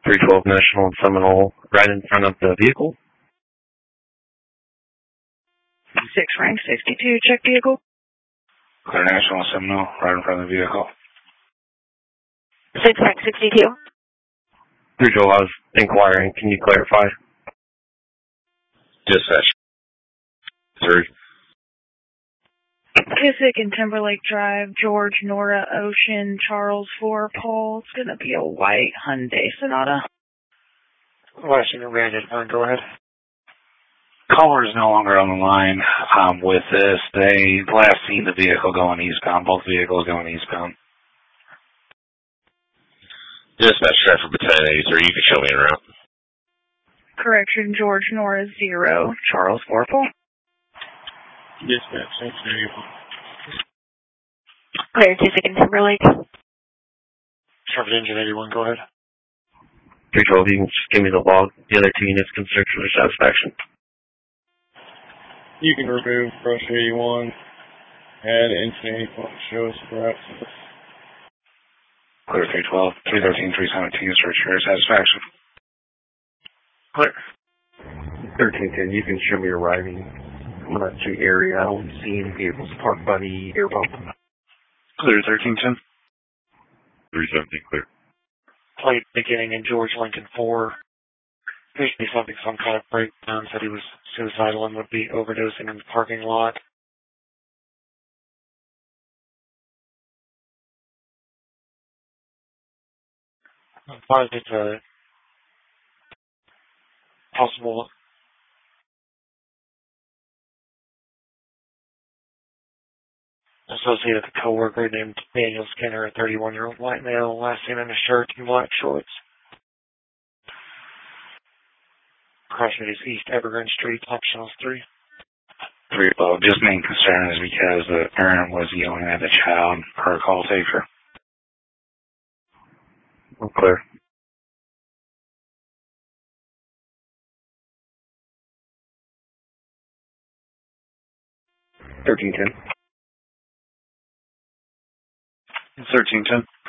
312 National and Seminole, right in front of the vehicle. 6 rank 62, check vehicle. Clear National and Seminole, right in front of the vehicle. 6 rank 62. 312, I was inquiring. Can you clarify? Dispatch. 3. Kissick and Timberlake Drive, George, Nora, Ocean, Charles, 4, Paul. It's going to be a white Hyundai Sonata. Last unit granted. Go ahead. Caller is no longer on the line with this. They last seen the vehicle going eastbound. Both vehicles going eastbound. Dispatch traffic battalion 83. You can show me en route. Correction, George, Nora, 0, Charles, 4, Paul. Dispatch, thanks for you. Clear, Kissick and Timberlake. Traffic engine 81, go ahead. 312, you can just give me the log. The other 2 units can search for their satisfaction. You can remove brush 81, add engine 81, show us perhaps. Clear 312, 313, 317, search for your satisfaction. Clear. 1310, you can show me arriving. I'm not too area. I don't see any vehicles parked by the air pump. Clear 1310. 317 clear. Plate beginning in George Lincoln 4. Appears to be some kind of breakdown. Said he was suicidal and would be overdosing in the parking lot. Advised it's a possible associate of the co-worker named Daniel Skinner, a 31-year-old white male, last seen in a shirt and black shorts. Crossing is East Evergreen Street, optionals 3. 312, just main concern is because the parent was yelling at the child per call taker. I'm clear. 1310. 1310.